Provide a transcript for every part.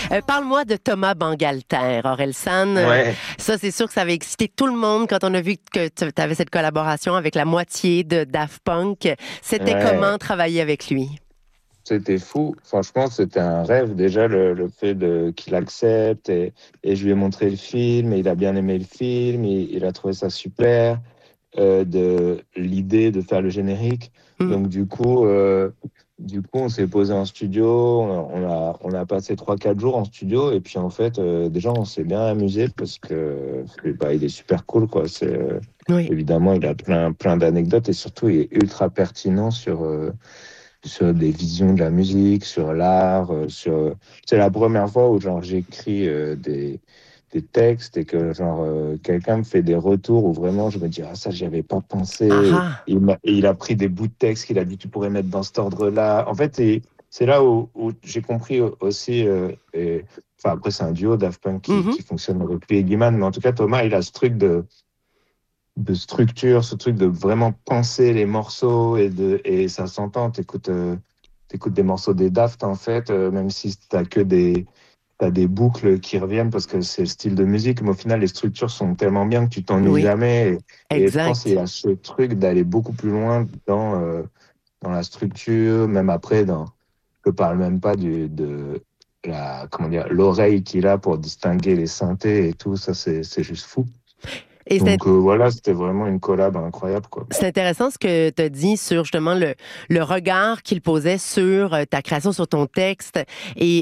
Parle-moi de Thomas Bangalter, Orelsan. Ouais, Ça, c'est sûr que ça avait excité tout le monde quand on a vu que tu avais cette collaboration avec la moitié de Daft Punk. C'était ouais, comment travailler avec lui? c'était fou. Franchement, c'était un rêve déjà le fait qu'il accepte et je lui ai montré le film et il a bien aimé le film, il a trouvé ça super de l'idée de faire le générique. Hmm. Donc du coup, on s'est posé en studio, on a passé 3 4 jours en studio et puis en fait, déjà on s'est bien amusé parce que bah, il est super cool quoi. Oui, Évidemment, il a plein d'anecdotes et surtout il est ultra pertinent sur des visions de la musique, sur l'art, c'est la première fois où genre j'écris des textes et que genre quelqu'un me fait des retours où vraiment je me dis ah ça j'y avais pas ah pensé. ah. Il a pris des bouts de texte qu'il a dit tu pourrais mettre dans cet ordre-là. En fait, c'est là où j'ai compris aussi enfin après c'est un duo Daft Punk Mhm. qui fonctionne avec lui et Guiman, mais en tout cas Thomas il a ce truc de structure, ce truc de vraiment penser les morceaux et ça s'entend. T'écoutes des morceaux des Daft en fait, même si t'as des boucles qui reviennent parce que c'est le style de musique, mais au final les structures sont tellement bien que tu t'ennuies Oui, jamais. Et je pense qu'il y exact. a ce truc d'aller beaucoup plus loin dans la structure, même après je parle même pas de la comment dire l'oreille qu'il a pour distinguer les synthés et tout ça c'est juste fou. Et c'est Donc voilà, c'était vraiment une collab incroyable, quoi. C'est intéressant ce que tu as dit sur justement le regard qu'il posait sur ta création, sur ton texte. Et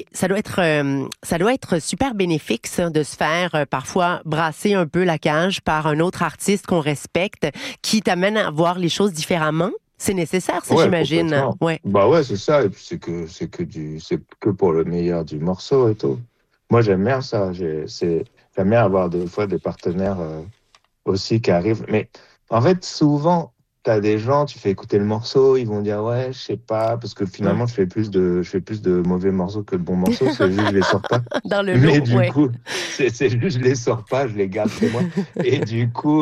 ça doit être super bénéfique, ça, de se faire parfois brasser un peu la cage par un autre artiste qu'on respecte, qui t'amène à voir les choses différemment. C'est nécessaire, ça, Ouais, j'imagine. complètement. Ouais. Bah ouais, c'est ça. Et puis c'est que pour le meilleur du morceau et tout. Moi, j'aime bien ça. J'aime bien avoir des fois des partenaires aussi qui arrivent. Mais en fait, souvent, t'as des gens, tu fais écouter le morceau, ils vont dire ouais, je sais pas, parce que Hum. finalement, je fais plus de mauvais morceaux que de bons morceaux. C'est juste je les sors pas. Dans le Mais lot, du ouais. coup, c'est juste je les sors pas, je les garde chez moi. Et du coup.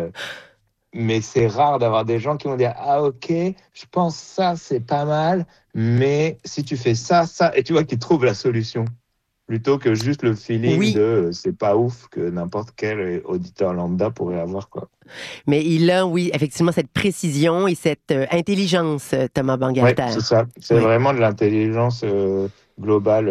Mais c'est rare d'avoir des gens qui vont dire ah ok, je pense ça c'est pas mal, mais si tu fais ça, ça, et tu vois qu'ils trouvent la solution plutôt que juste le feeling de Oui, c'est pas ouf que n'importe quel auditeur lambda pourrait avoir quoi. mais il a, oui, effectivement, cette précision et cette intelligence, Thomas Ouais, Bangalter. c'est ça. C'est Oui. vraiment de l'intelligence globale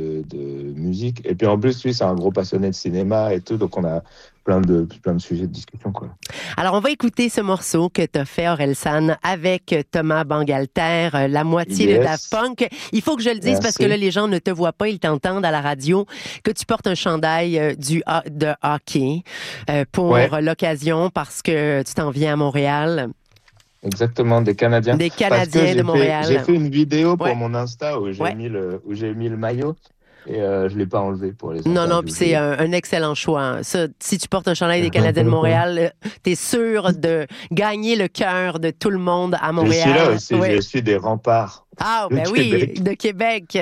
de musique. Et puis en plus, lui, c'est un gros passionné de cinéma et tout, donc on a plein de sujets de discussion quoi. Alors, on va écouter ce morceau que tu as fait, Orelsan, avec Thomas Bangalter, la moitié de Daft Yes, Punk. Il faut que je le dise parce que là, merci. les gens ne te voient pas, ils t'entendent à la radio, que tu portes un chandail de hockey pour Ouais. l'occasion parce que tu t'en viens à Montréal, Exactement, des Canadiens. des Parce que Canadiens de j'ai Montréal. fait une vidéo pour Ouais, mon Insta ouais. où j'ai mis le maillot et je l'ai pas enlevé pour les Non, non, puis c'est interviews. un excellent choix, hein. Ça, si tu portes un chandail des Canadiens de Montréal, t'es sûr de gagner le cœur de tout le monde à Je suis là Montréal. aussi, Oui. je suis des remparts Ah, de ben oui, Québec. de Québec.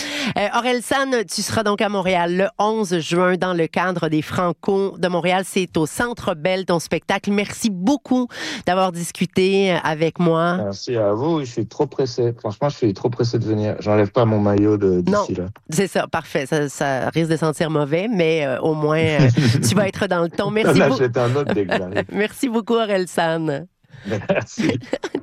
Orelsan, tu seras donc à Montréal le 11 juin dans le cadre des Franco de Montréal. C'est au Centre Bell, ton spectacle. Merci beaucoup d'avoir discuté avec moi. Merci à vous, je suis trop pressé. Franchement, je suis trop pressé de venir. J'enlève pas mon maillot Non, d'ici là. c'est ça, parfait. Ça risque de sentir mauvais, mais au moins, tu vas être dans le ton. J'en achète un autre dès que j'arrive. Merci beaucoup, Orelsan. Merci.